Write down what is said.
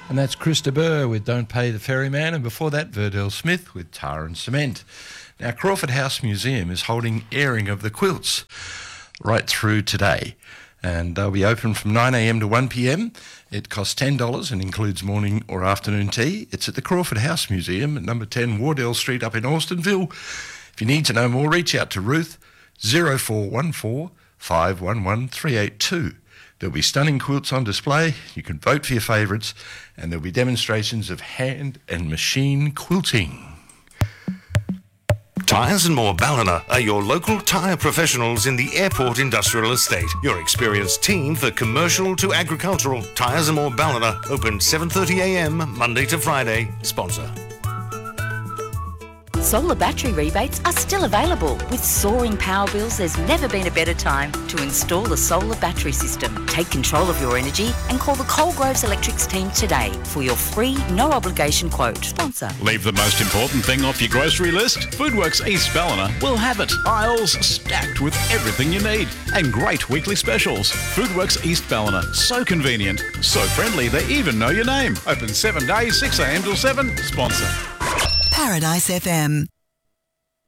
And that's Chris de Burgh with Don't Pay the Ferryman, and before that, Verdell Smith with Tar and Cement. Now, Crawford House Museum is holding airing of the quilts right through today, and they'll be open from 9am to 1pm. It costs $10 and includes morning or afternoon tea. It's at the Crawford House Museum at number 10 Wardell Street up in Austinville. If you need to know more, reach out to Ruth 0414 511 382. There'll be stunning quilts on display. You can vote for your favourites, and there'll be demonstrations of hand and machine quilting. Tyres and More Ballina are your local tyre professionals in the Airport Industrial Estate. Your experienced team for commercial to agricultural. Tyres and More Ballina, open 7:30am Monday to Friday. Sponsor. Solar battery rebates are still available. With soaring power bills, there's never been a better time to install a solar battery system. Take control of your energy and call the Coalgroves Electrics team today for your free, no-obligation quote. Sponsor. Leave the most important thing off your grocery list. Foodworks East Ballina will have it. Aisles stacked with everything you need and great weekly specials. Foodworks East Ballina, so convenient, so friendly they even know your name. Open 7 days, 6am till 7. Sponsor. Paradise FM.